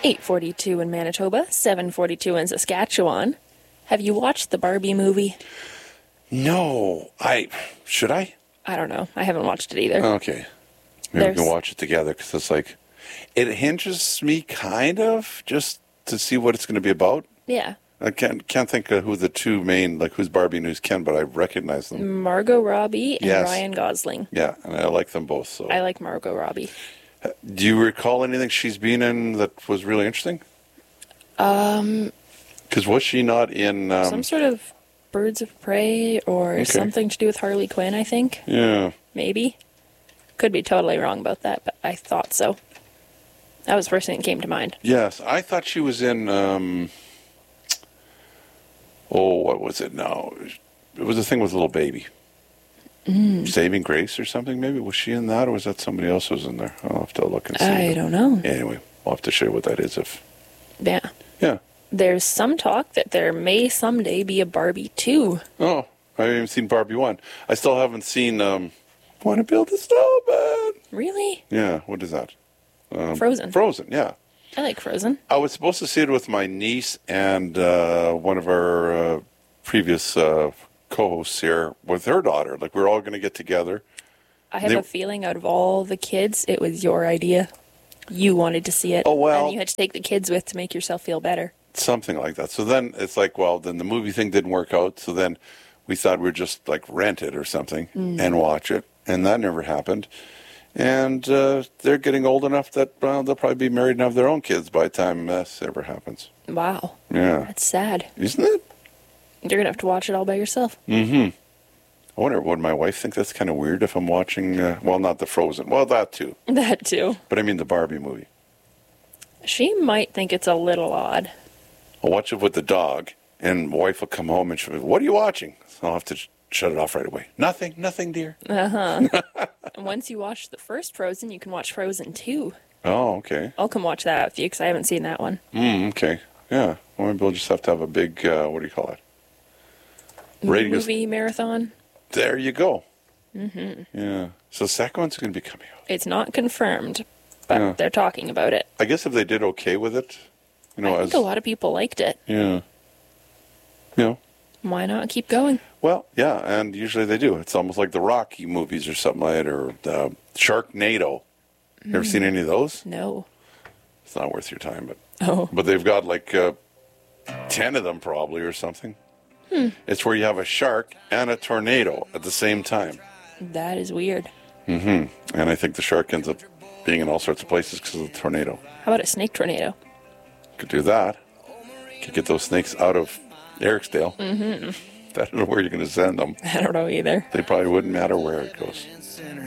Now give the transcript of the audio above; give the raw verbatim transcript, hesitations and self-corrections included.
eight forty-two in Manitoba, seven forty-two in Saskatchewan. Have you watched the Barbie movie? No. I... Should I? I don't know. I haven't watched it either. Okay. Maybe There's- we can watch it together, because it's like... It hinges me, kind of, just to see what it's going to be about. Yeah. I can't can't think of who the two main, like who's Barbie and who's Ken, but I recognize them. Margot Robbie and Yes. Ryan Gosling. Yeah, and I like them both. So, I like Margot Robbie. do you recall anything she's been in that was really interesting? Um, Because was she not in? Um, some sort of Birds of Prey or Okay. something to do with Harley Quinn, I think. yeah. Maybe. Could be totally wrong about that, but I thought so. That was the first thing that came to mind. Yes, I thought she was in. Um, oh, what was it now? It was a thing with a little baby. Mm. Saving Grace or something, maybe? Was she in that, or was that somebody else who was in there? I'll have to look and see. I don't know. Anyway, we'll have to share what that is. If Yeah. Yeah. There's some talk that there may someday be a Barbie two. Oh, I haven't even seen Barbie one. I still haven't seen um, Want to Build a Snowman. Really? Yeah, what is that? Um, Frozen. Frozen, yeah. I like Frozen. I was supposed to see it with my niece and uh, one of our uh, previous uh, co-hosts here with her daughter. Like, we we're all going to get together. I have They- a feeling out of all the kids, it was your idea. You wanted to see it. Oh, well. And you had to take the kids with to make yourself feel better. Something like that. So then it's like, well, then the movie thing didn't work out. So then we thought we'd just like rent it or something Mm. and watch it. And that never happened. And uh, they're getting old enough that well, they'll probably be married and have their own kids by the time this ever happens. Wow. Yeah. That's sad. Isn't it? You're going to have to watch it all by yourself. Mm-hmm. I wonder, would my wife think that's kind of weird if I'm watching, uh, well, not the Frozen. Well, that too. That too. But I mean the Barbie movie. She might think it's a little odd. I'll watch it with the dog, and my wife will come home and she'll be, what are you watching? So I'll have to sh- shut it off right away. Nothing, nothing, dear. Uh-huh. And once you watch the first Frozen, you can watch Frozen two. Oh, okay. I'll come watch that with you because I haven't seen that one. Mm, okay. Yeah. Well, maybe we'll just have to have a big, uh, what do you call it? Ready to- Movie marathon. There you go. Mm-hmm. Yeah. So the second one's going to be coming out. It's not confirmed, but Yeah. they're talking about it. I guess if they did okay with it, you know, I as think a lot of people liked it. yeah, you know, Why not keep going? well, yeah, and usually they do. It's almost like the Rocky movies or something like that, or uh, Sharknado. You ever seen any of those? No. It's not worth your time, but Oh. but they've got like uh, ten of them probably or something. Hmm. It's where you have a shark and a tornado at the same time. That is weird. Mm-hmm. And I think the shark ends up being in all sorts of places because of the tornado. How about a snake tornado? Could do that. Could get those snakes out of Ericsdale. Mm-hmm. I don't know where you're going to send them. I don't know either. They probably wouldn't matter where it goes.